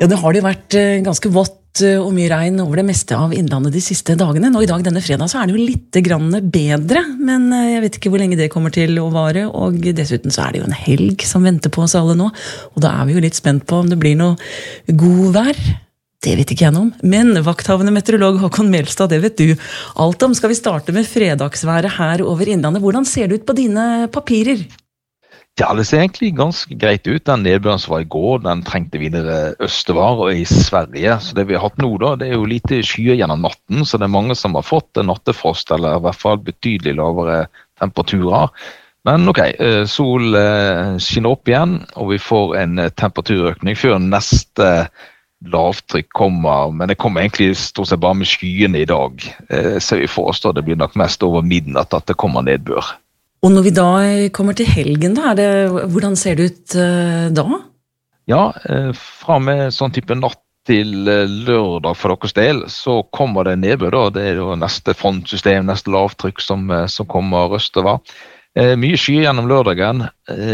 Ja, det har det vært ganske vått og mye regn over det meste av innlandet de siste dagene. Nå i dag, denne fredag, så det jo litt grann bedre, men jeg vet ikke hvor lenge det kommer til å vare, og dessuten så det jo en helg som venter på oss alle nå, og da vi jo litt spent på om det blir noe god vær. Det vet ikke jeg noe om, men vakthavende meteorolog Håkon Melstad, det vet du alt om. Skal vi starte med fredagsværet her over innlandet? Hvordan ser det ut på dine papirer? Ja, det ser egentlig ganske greit ut. Den nedbøren som var i går, den trengte videre østover og i Sverige. Så det vi har hatt nå da, det jo lite skyer gjennom natten, så det mange som har fått nattefrost, eller i hvert fall betydelig lavere temperaturer. Men ok, sol skinner opp igjen, og vi får en temperaturøkning før neste lavtrykk kommer, men det kommer egentlig stort sett bare med skyene i dag. Så vi forstår det blir nok mest over midnatt at det kommer nedbør. Og når vi da kommer til helgen, da, hvordan ser det ut da? Ja, fra med sånn type natt til lørdag for deres del, så kommer det nedbør da. Det jo neste frontsystem, neste lavtrykk som kommer østover. Mye skyer gjennom lørdagen.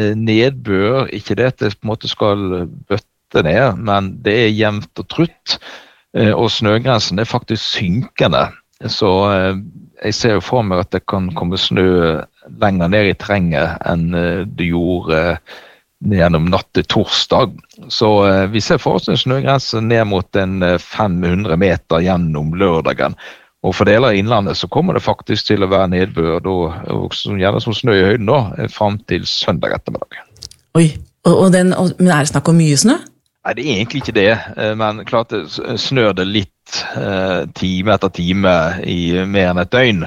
Nedbør, ikke det at det på en måte skal bøtte ned, men det jevnt og trutt. Og snøgrensen faktisk synkende. Så jeg ser jo for meg at det kan komme snø lenger ned i terrenget enn det gjorde gjennom natt til torsdag. Så vi ser for oss en snøgrense ned mot en 500 meter gjennom lørdagen. Og for deler av innlandet så kommer det faktisk til å være nedbør, og gjerne som snø i høyden da, frem til søndag ettermiddag. Oi, men det snakk om mye snø? Nei, det egentlig ikke det, men klart det snør det litt time etter time i mer enn et døgn.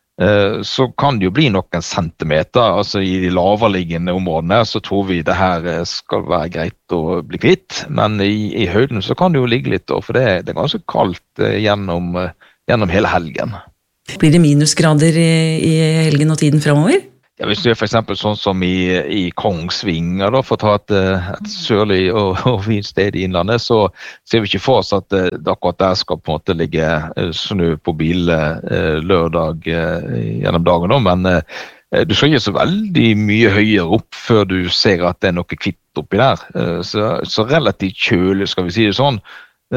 Så kan det jo bli noen centimeter, altså i de laverliggende områdene, så tror vi det her skal være greit å bli kvitt, men i høyden så kan det jo ligge litt, for det ganske kaldt gjennom hele helgen. Blir det minusgrader i helgen og tiden fremover? Ja, hvis det for eksempel sånn som i Kongsvinger, da, for å ta et sørlig og fint sted i innlandet, så ser vi ikke for oss at akkurat der skal på en måte ligge snø på bilen lørdag gjennom dagen, da, men du skal ikke så veldig mye høyere opp før du ser at det noe kvitt oppi der. Så relativt kjølig, skal vi si det sånn.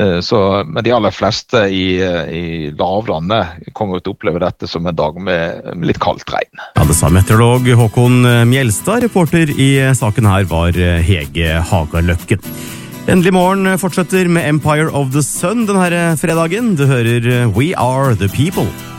Men de aller fleste i lavlandet kommer til å oppleve dette som en dag med litt kaldt regn. Ja, det sa meteorolog Håkon Mjelstad. Reporter i saken her var Hege Hagaløkken. Endelig morgen fortsetter med Empire of the Sun denne fredagen. Du hører We Are the People.